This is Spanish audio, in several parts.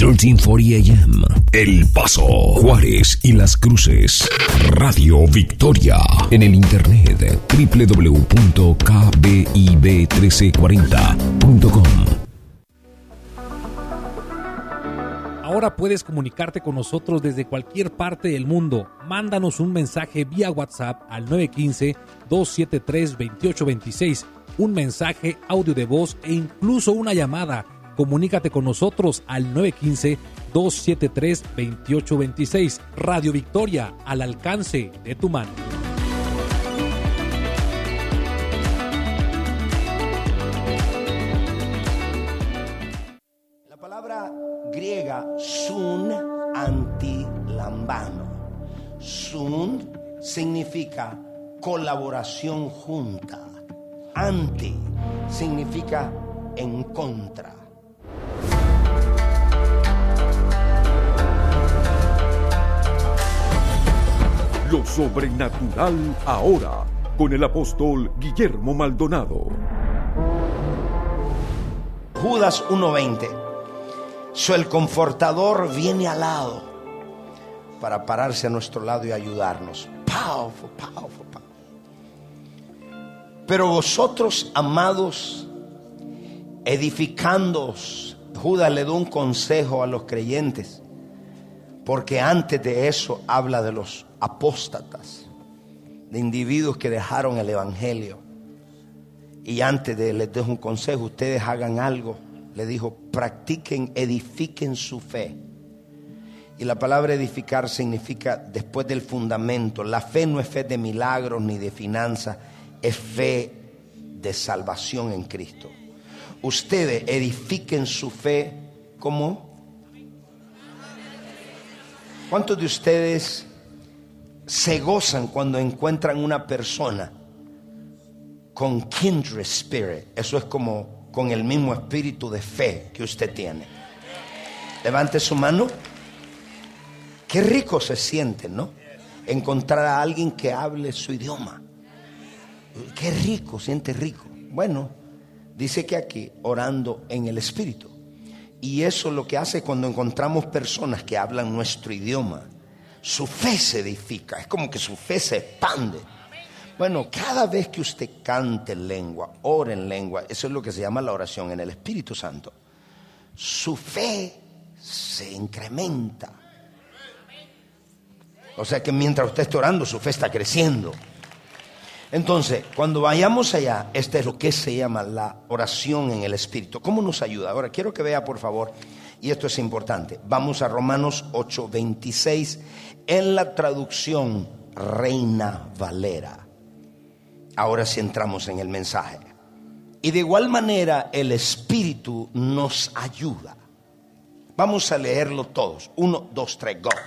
1340 AM, El Paso, Juárez y Las Cruces. Radio Victoria. En el internet www.kbib1340.com. Ahora puedes comunicarte con nosotros desde cualquier parte del mundo. Mándanos un mensaje vía WhatsApp al 915-273-2826, un mensaje, audio de voz e incluso una llamada. Comunícate con nosotros al 915-273-2826. Radio Victoria, al alcance de tu mano. La palabra griega sun antilambano. Sun significa colaboración junta. Anti significa en contra. Lo sobrenatural ahora, con el apóstol Guillermo Maldonado. Judas 1:20. El confortador viene al lado para pararse a nuestro lado y ayudarnos. Powerful, powerful, powerful. Pero vosotros, amados, edificándoos. Judas le da un consejo a los creyentes, porque antes de eso habla de los apóstatas, de individuos que dejaron el evangelio. Y antes de les dejo un consejo, ustedes hagan algo. Le dijo, practiquen, edifiquen su fe. Y la palabra edificar significa después del fundamento. La fe no es fe de milagros ni de finanzas, es fe de salvación en Cristo. Ustedes edifiquen su fe, ¿cómo? ¿Cuántos de ustedes se gozan cuando encuentran una persona con kindred spirit? Eso es como con el mismo espíritu de fe que usted tiene. Levante su mano. Qué rico se siente, ¿no? Encontrar a alguien que hable su idioma. Qué rico, siente rico. Bueno, dice que aquí orando en el espíritu. Y eso es lo que hace cuando encontramos personas que hablan nuestro idioma. Su fe se edifica, es como que su fe se expande. Bueno, cada vez que usted cante en lengua, ore en lengua, eso es lo que se llama la oración en el Espíritu Santo. Su fe se incrementa. O sea que mientras usted está orando, su fe está creciendo. Entonces, cuando vayamos allá, este es lo que se llama la oración en el Espíritu. ¿Cómo nos ayuda? Ahora, quiero que vea, por favor, y esto es importante. Vamos a Romanos 8:26 en la traducción Reina Valera. Ahora sí entramos en el mensaje. Y de igual manera el Espíritu nos ayuda. Vamos a leerlo todos. 1, 2, 3, go.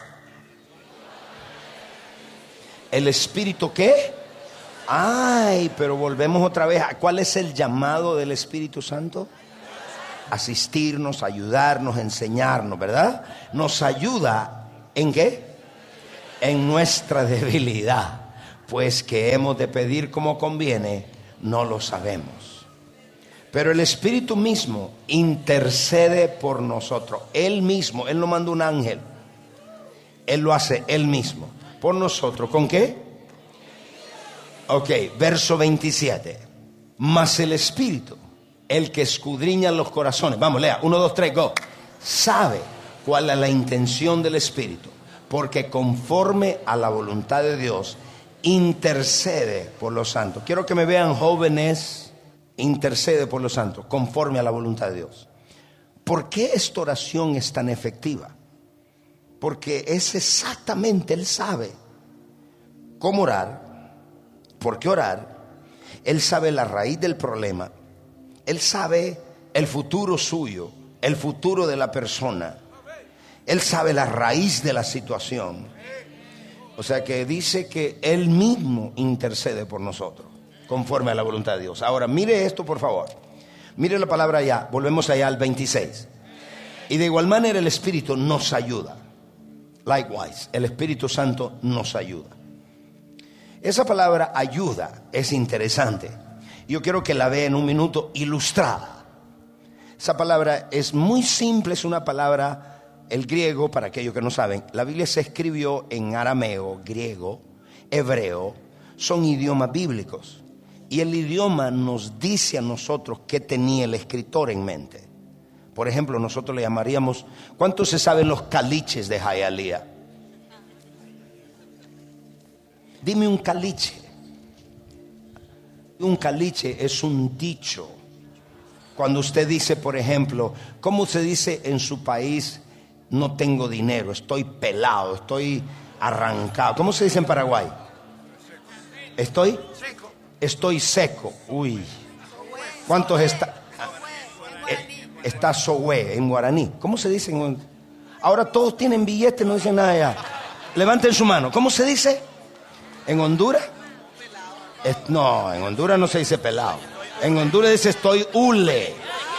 ¿El Espíritu qué? Ay, pero volvemos otra vez. ¿Cuál es el llamado del Espíritu Santo? Asistirnos, ayudarnos, enseñarnos, ¿verdad? Nos ayuda ¿en qué? En nuestra debilidad. Pues que hemos de pedir como conviene, no lo sabemos. Pero el Espíritu mismo intercede por nosotros. Él mismo, Él no manda un ángel. Él lo hace Él mismo. Por nosotros. ¿Con qué? Ok, verso 27. Mas el Espíritu, el que escudriña los corazones. Vamos, lea. 1, 2, 3, go. Sabe cuál es la intención del Espíritu. Porque conforme a la voluntad de Dios, intercede por los santos. Quiero que me vean, jóvenes. Intercede por los santos conforme a la voluntad de Dios. ¿Por qué esta oración es tan efectiva? Porque es exactamente, Él sabe cómo orar, por qué orar. Él sabe la raíz del problema. Él sabe el futuro suyo, el futuro de la persona. Él sabe la raíz de la situación. O sea que dice que Él mismo intercede por nosotros, conforme a la voluntad de Dios. Ahora, mire esto, por favor. Mire la palabra allá. Volvemos allá al 26. Y de igual manera el Espíritu nos ayuda. Likewise, el Espíritu Santo nos ayuda. Esa palabra ayuda es interesante. Yo quiero que la vea en un minuto ilustrada. Esa palabra es muy simple, es una palabra el griego, para aquellos que no saben, la Biblia se escribió en arameo, griego, hebreo, son idiomas bíblicos. Y el idioma nos dice a nosotros qué tenía el escritor en mente. Por ejemplo, nosotros le llamaríamos, ¿cuántos se saben los caliches de Hialeah? Dime un caliche. Un caliche es un dicho. Cuando usted dice, por ejemplo, ¿cómo se dice en su país? No tengo dinero, estoy pelado, estoy arrancado. ¿Cómo se dice en Paraguay? Estoy seco. Uy. ¿Cuántos está? Está sohue en guaraní. ¿Cómo se dice? Ahora todos tienen billetes, no dicen nada ya. Levanten su mano. ¿Cómo se dice? ¿En Honduras? No, en Honduras no se dice pelado. En Honduras dice estoy hule.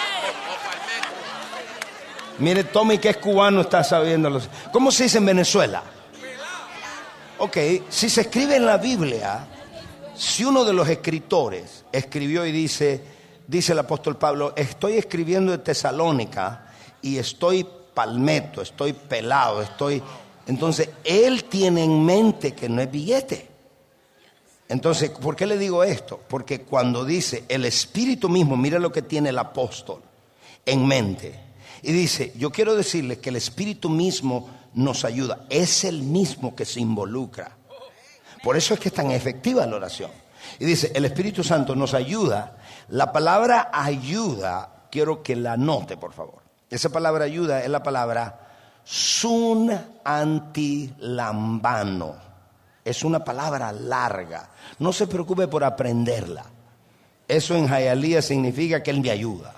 Mire, Tommy, que es cubano, está sabiendo. ¿Cómo se dice en Venezuela? Ok, si se escribe en la Biblia, si uno de los escritores escribió y dice el apóstol Pablo, estoy escribiendo de Tesalónica y estoy palmeto, estoy pelado, entonces él tiene en mente que no es billete. Entonces, ¿por qué le digo esto? Porque cuando dice el Espíritu mismo, mira lo que tiene el apóstol en mente. Y dice, yo quiero decirles que el Espíritu mismo nos ayuda. Es el mismo que se involucra. Por eso es que es tan efectiva la oración. Y dice, el Espíritu Santo nos ayuda. La palabra ayuda, quiero que la anote, por favor. Esa palabra ayuda es la palabra sun antilambano. Es una palabra larga. No se preocupe por aprenderla. Eso en Hialeah significa que Él me ayuda.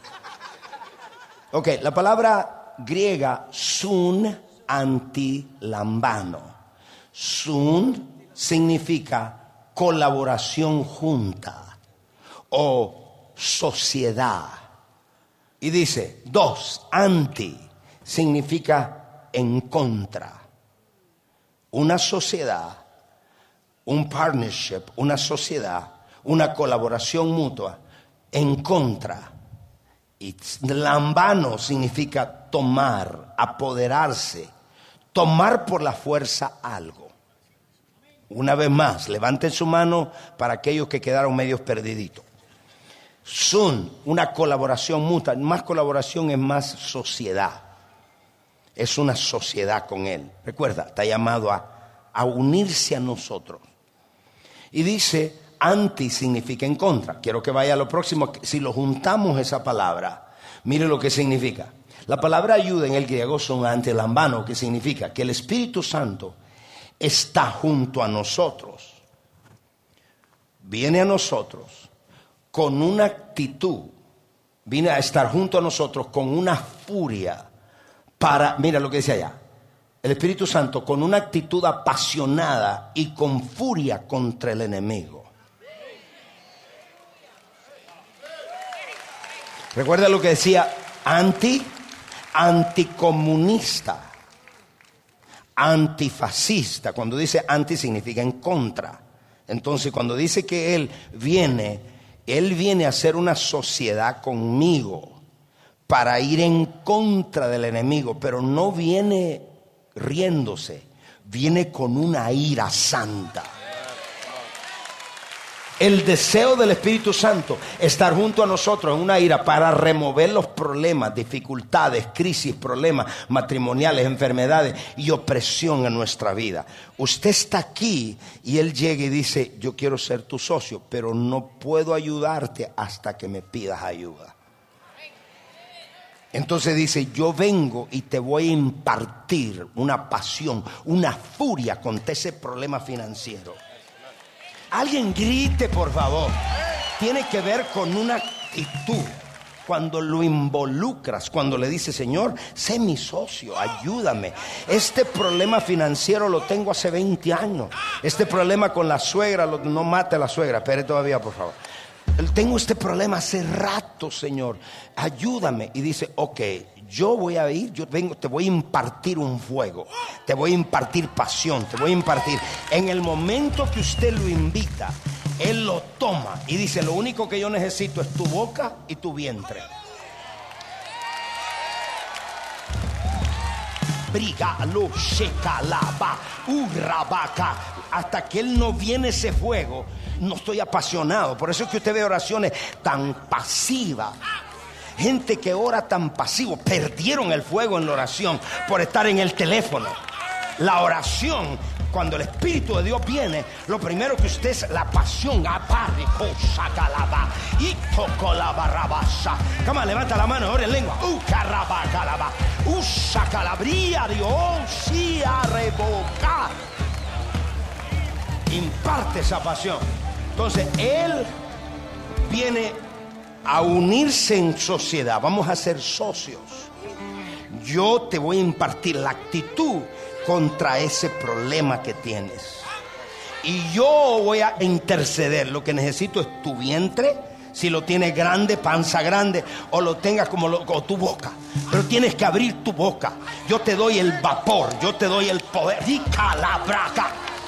Ok, la palabra griega sun antilambano. Sun significa colaboración junta o sociedad. Y dice, dos, anti significa en contra. Una sociedad, un partnership, una sociedad, una colaboración mutua en contra. Y lambano significa tomar, apoderarse, tomar por la fuerza algo. Una vez más, levanten su mano para aquellos que quedaron medios perdiditos. Sun, una colaboración mutua, más colaboración es más sociedad. Es una sociedad con Él. Recuerda, está llamado a unirse a nosotros. Y dice, anti significa en contra. Quiero que vaya a lo próximo. Si lo juntamos esa palabra, mire lo que significa. La palabra ayuda en el griego son antilambano, que significa que el Espíritu Santo está junto a nosotros. Viene a nosotros con una actitud. Viene a estar junto a nosotros con una furia para, mira lo que dice allá. El Espíritu Santo con una actitud apasionada y con furia contra el enemigo. Recuerda lo que decía anticomunista, antifascista. Cuando dice anti significa en contra. Entonces cuando dice que Él viene a hacer una sociedad conmigo para ir en contra del enemigo, pero no viene riéndose, viene con una ira santa. El deseo del Espíritu Santo, estar junto a nosotros en una ira para remover los problemas, dificultades, crisis, problemas matrimoniales, enfermedades y opresión en nuestra vida. Usted está aquí y Él llega y dice, yo quiero ser tu socio, pero no puedo ayudarte hasta que me pidas ayuda. Entonces dice, yo vengo y te voy a impartir una pasión, una furia contra ese problema financiero. Alguien grite, por favor. Tiene que ver con una actitud. Cuando lo involucras, cuando le dices, Señor, sé mi socio, ayúdame. Este problema financiero lo tengo hace 20 años. Este problema con la suegra, no mate a la suegra, espere todavía, por favor. Tengo este problema hace rato, Señor, ayúdame. Y dice, ok, yo voy a ir, yo vengo, te voy a impartir un fuego, te voy a impartir pasión, te voy a impartir. En el momento que usted lo invita, Él lo toma y dice, lo único que yo necesito es tu boca y tu vientre. briga, lo shekalaba, urrabaca. Hasta que Él no viene ese fuego, no estoy apasionado. Por eso es que usted ve oraciones tan pasivas. Gente que ora tan pasivo, perdieron el fuego en la oración por estar en el teléfono. La oración, cuando el Espíritu de Dios viene, lo primero que usted es la pasión. Cama, levanta la mano, ora en lengua. Calabría, Dios, sí, a revocar. Imparte esa pasión. Entonces Él viene a unirse en sociedad. Vamos a ser socios. Yo te voy a impartir la actitud contra ese problema que tienes, y yo voy a interceder. Lo que necesito es tu vientre, si lo tienes grande, panza grande, o lo tengas o tu boca, pero tienes que abrir tu boca. Yo te doy el vapor, yo te doy el poder. Y calabraca.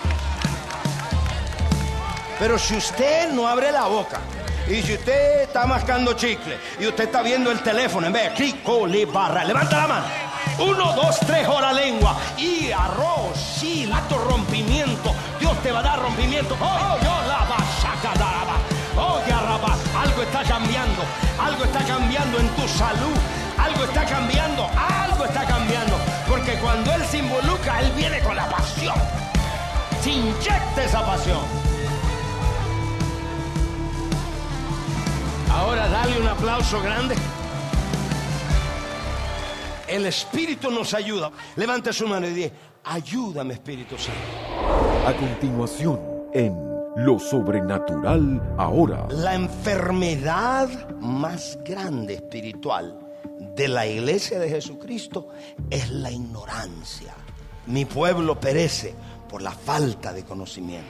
Pero si usted no abre la boca, y si usted está mascando chicle y usted está viendo el teléfono, en vez de crico, le barra, levanta la mano. 1, 2, 3, ora lengua. Y arroz, sí, lato rompimiento. Dios te va a dar rompimiento. Oh, yo la va a sacar. Oh, ya raba. Algo está cambiando. Algo está cambiando en tu salud. Algo está cambiando. Algo está cambiando. Porque cuando Él se involucra, Él viene con la pasión. Se inyecta esa pasión. Ahora dale un aplauso grande. El Espíritu nos ayuda. Levante su mano y diga: ayúdame, Espíritu Santo. A continuación, en Lo Sobrenatural Ahora. La enfermedad más grande espiritual de la iglesia de Jesucristo es la ignorancia. Mi pueblo perece por la falta de conocimiento.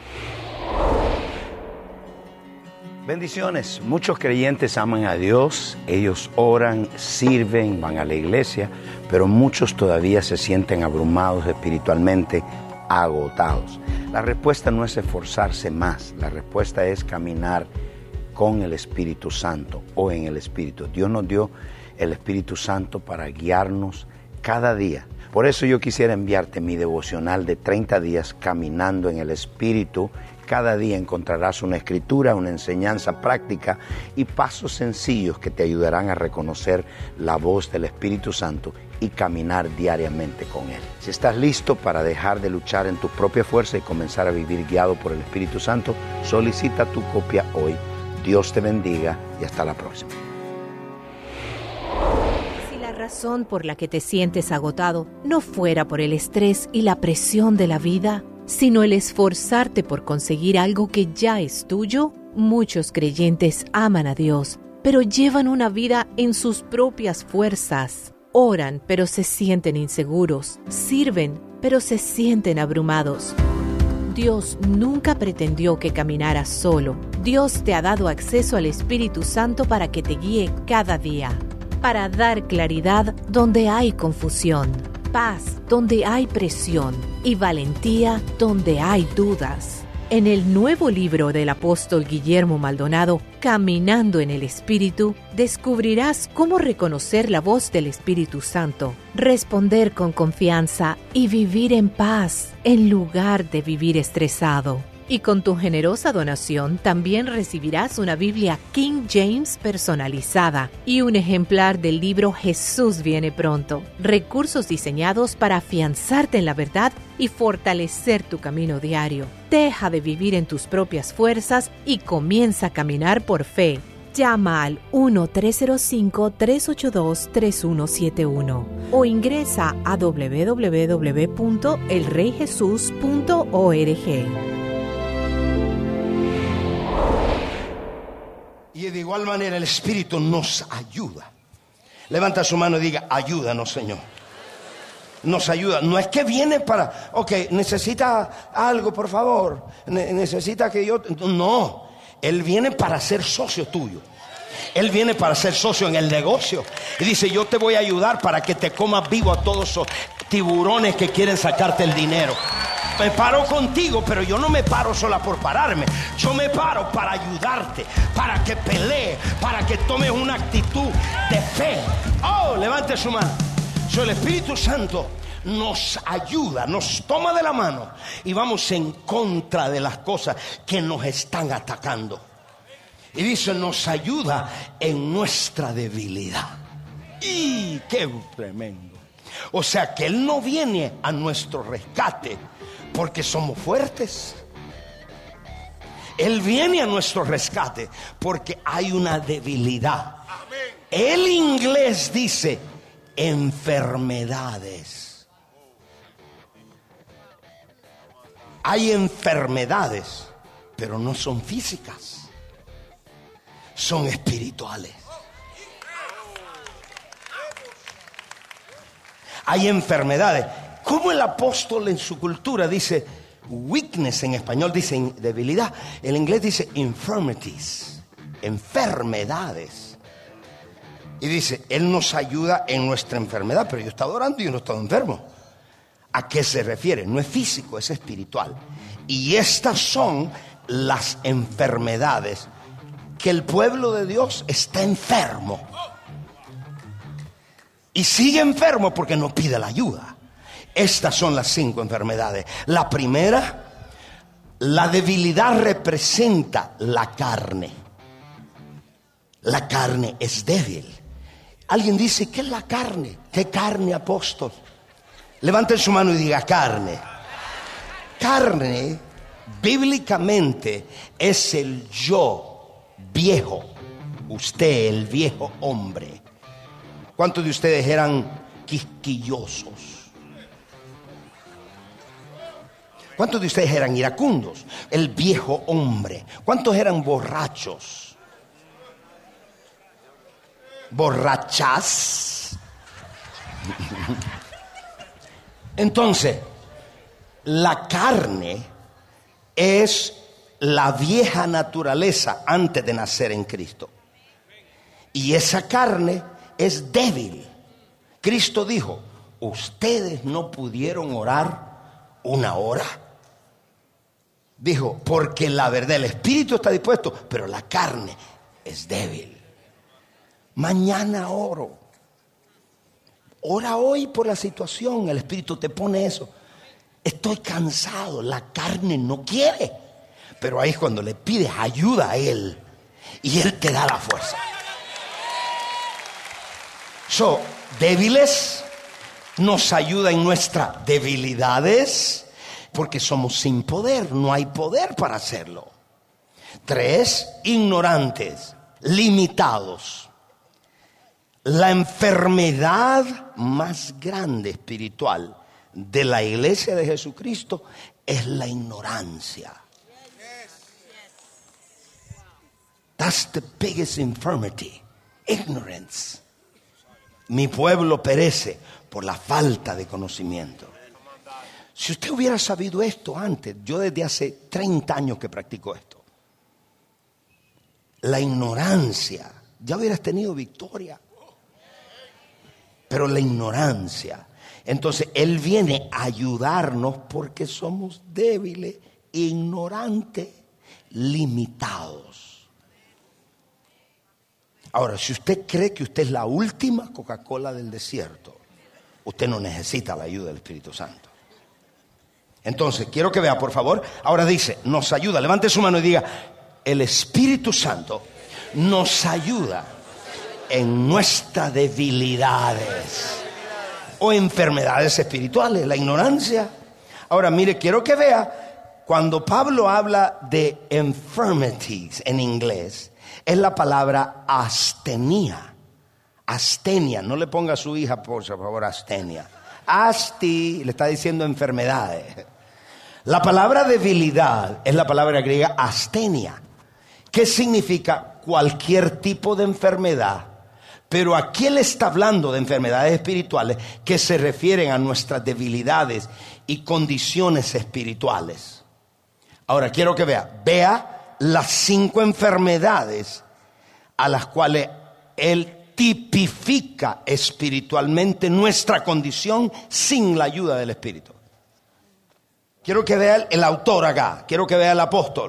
Bendiciones. Muchos creyentes aman a Dios, ellos oran, sirven, van a la iglesia, pero muchos todavía se sienten abrumados espiritualmente, agotados. La respuesta no es esforzarse más, la respuesta es caminar con el Espíritu Santo o en el Espíritu. Dios nos dio el Espíritu Santo para guiarnos cada día. Por eso yo quisiera enviarte mi devocional de 30 días caminando en el Espíritu. Cada día encontrarás una escritura, una enseñanza práctica y pasos sencillos que te ayudarán a reconocer la voz del Espíritu Santo y caminar diariamente con Él. Si estás listo para dejar de luchar en tu propia fuerza y comenzar a vivir guiado por el Espíritu Santo, solicita tu copia hoy. Dios te bendiga y hasta la próxima. Si la razón por la que te sientes agotado no fuera por el estrés y la presión de la vida, sino el esforzarte por conseguir algo que ya es tuyo, muchos creyentes aman a Dios, pero llevan una vida en sus propias fuerzas. Oran, pero se sienten inseguros. Sirven, pero se sienten abrumados. Dios nunca pretendió que caminaras solo. Dios te ha dado acceso al Espíritu Santo para que te guíe cada día, para dar claridad donde hay confusión, paz donde hay presión y valentía donde hay dudas. En el nuevo libro del apóstol Guillermo Maldonado, Caminando en el Espíritu, descubrirás cómo reconocer la voz del Espíritu Santo, responder con confianza y vivir en paz en lugar de vivir estresado. Y con tu generosa donación también recibirás una Biblia King James personalizada y un ejemplar del libro Jesús viene pronto. Recursos diseñados para afianzarte en la verdad y fortalecer tu camino diario. Deja de vivir en tus propias fuerzas y comienza a caminar por fe. Llama al 1-305-382-3171 o ingresa a www.elreyjesus.org. Y de igual manera el Espíritu nos ayuda. Levanta su mano y diga: ayúdanos, Señor. Nos ayuda. No es que viene para, necesita algo, por favor. Necesita que yo... No, Él viene para ser socio tuyo. Él viene para ser socio en el negocio. Y dice: yo te voy a ayudar para que te comas vivo a todos esos tiburones que quieren sacarte el dinero. Me paro contigo, pero yo no me paro sola por pararme. Yo me paro para ayudarte, para que pelees, para que tomes una actitud de fe. Oh, levante su mano. El Espíritu Santo nos ayuda, nos toma de la mano y vamos en contra de las cosas que nos están atacando. Y dice, nos ayuda en nuestra debilidad. ¡Y qué tremendo! O sea que Él no viene a nuestro rescate porque somos fuertes. Él viene a nuestro rescate porque hay una debilidad. El inglés dice enfermedades. Hay enfermedades, pero no son físicas, son espirituales. Hay enfermedades. Como el apóstol en su cultura dice weakness, en español dice debilidad, en inglés dice infirmities, enfermedades. Y dice, Él nos ayuda en nuestra enfermedad. Pero yo he estado orando y yo no he estado enfermo. ¿A qué se refiere? No es físico, es espiritual. Y estas son las enfermedades que el pueblo de Dios está enfermo. Y sigue enfermo porque no pide la ayuda. Estas son las 5 enfermedades. La primera, la debilidad representa la carne. La carne es débil. Alguien dice, ¿qué es la carne? ¿Qué carne, apóstol? Levanten su mano y diga carne. Carne, bíblicamente, es el yo viejo. Usted, el viejo hombre. ¿Cuántos de ustedes eran quisquillosos? ¿Cuántos de ustedes eran iracundos? El viejo hombre. ¿Cuántos eran borrachos? Borrachas. Entonces, la carne es la vieja naturaleza antes de nacer en Cristo. Y esa carne es débil. Cristo dijo, ustedes no pudieron orar 1 hora. Dijo, porque la verdad, el espíritu está dispuesto, pero la carne es débil. Mañana oro. Ora hoy por la situación. El espíritu te pone eso. Estoy cansado. La carne no quiere. Pero ahí es cuando le pides ayuda a Él. Y Él te da la fuerza. Débiles, nos ayuda en nuestras debilidades. Porque somos sin poder. No hay poder para hacerlo. 3, ignorantes, limitados. La enfermedad más grande espiritual de la iglesia de Jesucristo es la ignorancia. That's the biggest infirmity, ignorance. Mi pueblo perece por la falta de conocimiento. Si usted hubiera sabido esto antes, yo desde hace 30 años que practico esto. La ignorancia, ya hubieras tenido victoria. Pero la ignorancia. Entonces Él viene a ayudarnos porque somos débiles, ignorantes, limitados. Ahora, si usted cree que usted es la última Coca-Cola del desierto, usted no necesita la ayuda del Espíritu Santo. Entonces, quiero que vea, por favor. Ahora dice, nos ayuda. Levante su mano y diga, el Espíritu Santo nos ayuda en nuestras debilidades o enfermedades espirituales, la ignorancia. Ahora mire, quiero que vea, cuando Pablo habla de infirmities en inglés, es la palabra astenia. Astenia, no le ponga a su hija, por favor, astenia. Asti, le está diciendo enfermedades. La palabra debilidad es la palabra griega astenia, que significa cualquier tipo de enfermedad. Pero aquí Él está hablando de enfermedades espirituales que se refieren a nuestras debilidades y condiciones espirituales. Ahora quiero que vea las 5 enfermedades a las cuales Él tipifica espiritualmente nuestra condición sin la ayuda del Espíritu. Quiero que vea el autor acá, quiero que vea al apóstol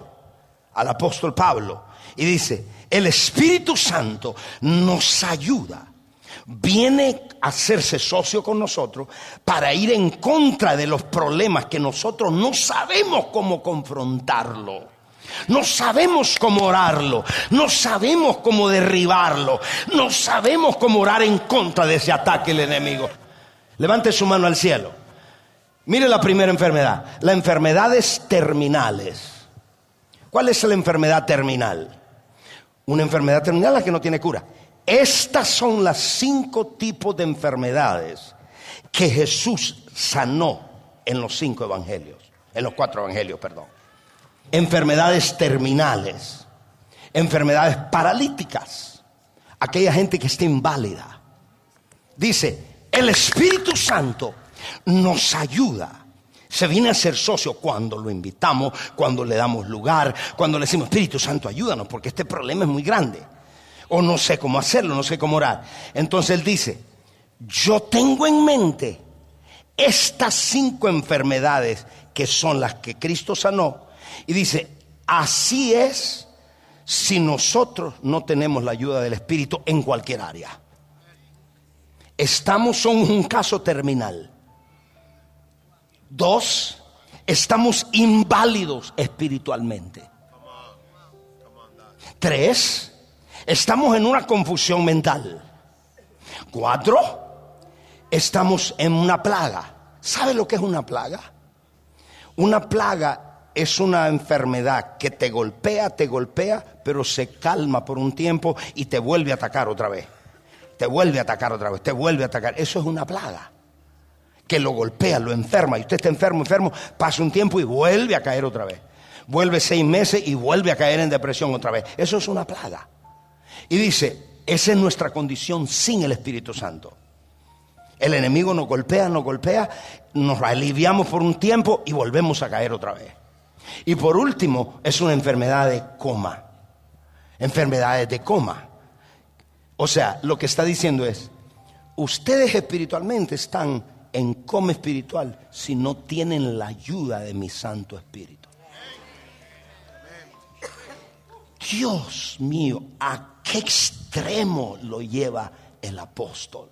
Pablo, y dice, el Espíritu Santo nos ayuda viene a hacerse socio con nosotros para ir en contra de los problemas que nosotros no sabemos cómo confrontarlo. No sabemos cómo orarlo, no sabemos cómo derribarlo, no sabemos cómo orar en contra de ese ataque del enemigo. Levante su mano al cielo. Mire la primera enfermedad, las enfermedades terminales. ¿Cuál es la enfermedad terminal? Una enfermedad terminal la que no tiene cura. Estas son las 5 tipos de enfermedades que Jesús sanó en los 5 evangelios, en los 4 evangelios, perdón. Enfermedades terminales, enfermedades paralíticas, aquella gente que está inválida. Dice, el Espíritu Santo nos ayuda. Se viene a ser socio cuando lo invitamos, cuando le damos lugar, cuando le decimos, Espíritu Santo, ayúdanos, porque este problema es muy grande. O no sé cómo hacerlo, no sé cómo orar. Entonces él dice, yo tengo en mente estas 5 enfermedades que son las que Cristo sanó. Y dice, así es si nosotros no tenemos la ayuda del Espíritu en cualquier área. Estamos en un caso terminal. 2, estamos inválidos espiritualmente. 3, estamos en una confusión mental. 4, estamos en una plaga. ¿Sabe lo que es una plaga? Una plaga es una enfermedad que te golpea, pero se calma por un tiempo y te vuelve a atacar otra vez. Te vuelve a atacar otra vez, te vuelve a atacar. Eso es una plaga. Que lo golpea, lo enferma. Y usted está enfermo, pasa un tiempo y vuelve a caer otra vez. Vuelve 6 meses y vuelve a caer en depresión otra vez. Eso es una plaga. Y dice, esa es nuestra condición sin el Espíritu Santo. El enemigo nos golpea, nos aliviamos por un tiempo y volvemos a caer otra vez. Y por último, es una enfermedad de coma. Enfermedades de coma. O sea, lo que está diciendo es, ustedes espiritualmente están en coma espiritual si no tienen la ayuda de mi Santo Espíritu. Dios mío, ¿a qué extremo lo lleva el apóstol?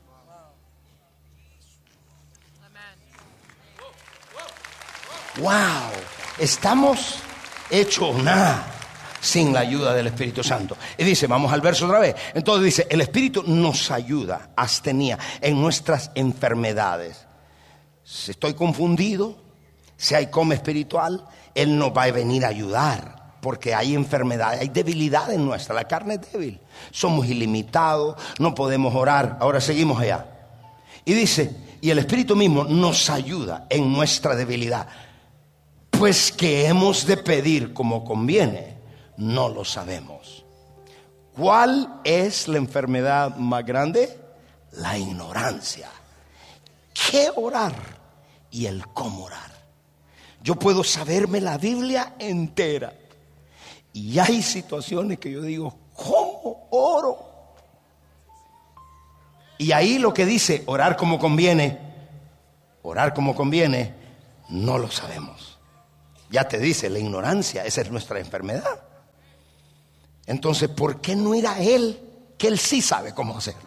Wow, estamos hechos nada sin la ayuda del Espíritu Santo. Y dice, vamos al verso otra vez. Entonces dice, el Espíritu nos ayuda, astenía, en nuestras enfermedades. Si estoy confundido, si hay coma espiritual, Él nos va a venir a ayudar. Porque hay enfermedades, hay debilidades nuestras, la carne es débil. Somos ilimitados, no podemos orar. Ahora seguimos allá. Y dice, y el Espíritu mismo nos ayuda en nuestra debilidad. Pues que hemos de pedir como conviene, no lo sabemos. ¿Cuál es la enfermedad más grande? La ignorancia. ¿Qué orar? Y el cómo orar. Yo puedo saberme la Biblia entera. Y hay situaciones que yo digo, ¿cómo oro? Y ahí lo que dice, orar como conviene, no lo sabemos. Ya te dice, la ignorancia, esa es nuestra enfermedad. Entonces, ¿por qué no ir a Él? Que Él sí sabe cómo hacerlo.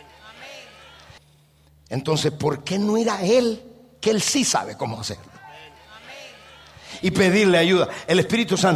Entonces, ¿por qué no ir a Él? Que Él sí sabe cómo hacerlo. Y pedirle ayuda. El Espíritu Santo